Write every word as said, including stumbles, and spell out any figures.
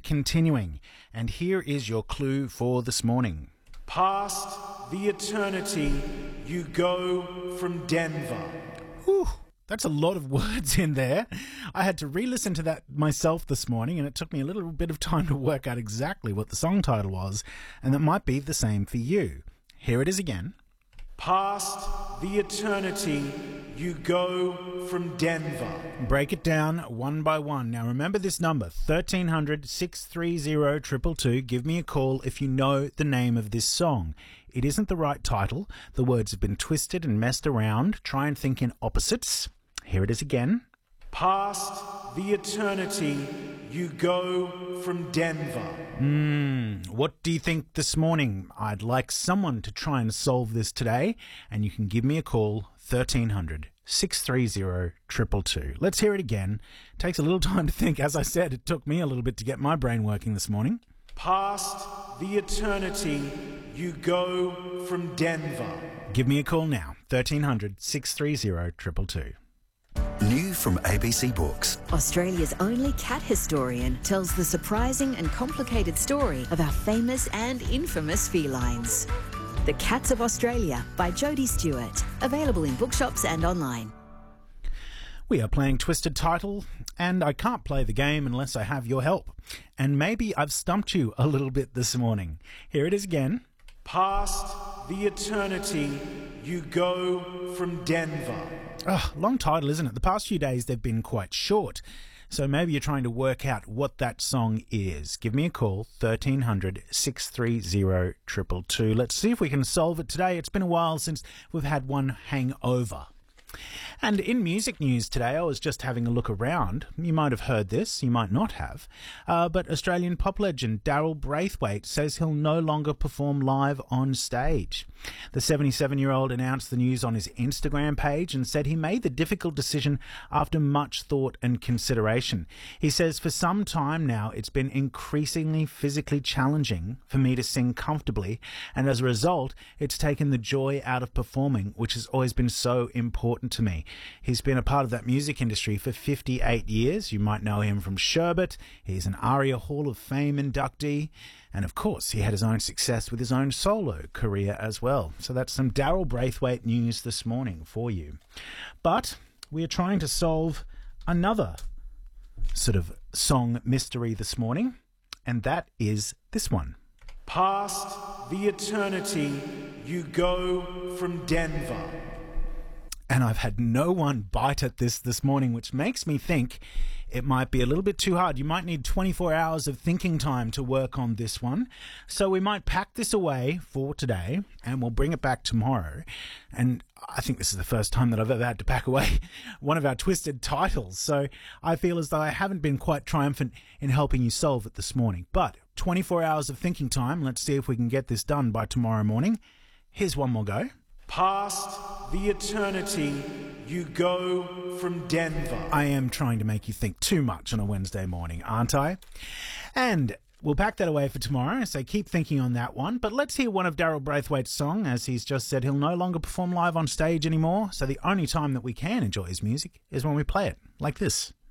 it continuing. And here is your clue for this morning. Past the eternity, you go from Denver. Whew, that's a lot of words in there. I had to re-listen to that myself this morning, and it took me a little bit of time to work out exactly what the song title was, and that might be the same for you. Here it is again. Past the eternity, you go from Denver. Break it down one by one. Now remember this number, thirteen hundred, six three zero, two two two. Give me a call if you know the name of this song. It isn't the right title. The words have been twisted and messed around. Try and think in opposites. Here it is again. Past the eternity, you go from Denver. Hmm, what do you think this morning? I'd like someone to try and solve this today, and you can give me a call, thirteen hundred, six three zero, two two two. Let's hear it again. Takes a little time to think. As I said, it took me a little bit to get my brain working this morning. Past the eternity, you go from Denver. Give me a call now, thirteen hundred, six three zero, two two two. New from A B C Books. Australia's only cat historian tells the surprising and complicated story of our famous and infamous felines. The Cats of Australia by Jodie Stewart. Available in bookshops and online. We are playing Twisted Title, and I can't play the game unless I have your help. And maybe I've stumped you a little bit this morning. Here it is again. Past the eternity, you go from Denver. Oh, long title, isn't it? The past few days they've been quite short. So maybe you're trying to work out what that song is. Give me a call, thirteen hundred, six three zero, two two two. Let's see if we can solve it today. It's been a while since we've had one hang over. And in music news today, I was just having a look around. You might have heard this, you might not have. Uh, but Australian pop legend Daryl Braithwaite says he'll no longer perform live on stage. The seventy-seven-year-old announced the news on his Instagram page and said he made the difficult decision after much thought and consideration. He says, for some time now, it's been increasingly physically challenging for me to sing comfortably, and as a result, it's taken the joy out of performing, which has always been so important to me. He's been a part of that music industry for fifty-eight years. You might know him from Sherbet. He's an ARIA Hall of Fame inductee. And of course, he had his own success with his own solo career as well. So that's some Daryl Braithwaite news this morning for you. But we are trying to solve another sort of song mystery this morning, and that is this one. Past the eternity, you go from Denver. And I've had no one bite at this this morning, which makes me think it might be a little bit too hard. You might need twenty-four hours of thinking time to work on this one. So we might pack this away for today and we'll bring it back tomorrow. And I think this is the first time that I've ever had to pack away one of our twisted titles. So I feel as though I haven't been quite triumphant in helping you solve it this morning. But twenty-four hours of thinking time. Let's see if we can get this done by tomorrow morning. Here's one more go. Past the eternity, you go from Denver. I am trying to make you think too much on a Wednesday morning, aren't I? And we'll pack that away for tomorrow, so keep thinking on that one. But let's hear one of Daryl Braithwaite's song. As he's just said, he'll no longer perform live on stage anymore, so the only time that we can enjoy his music is when we play it, like this.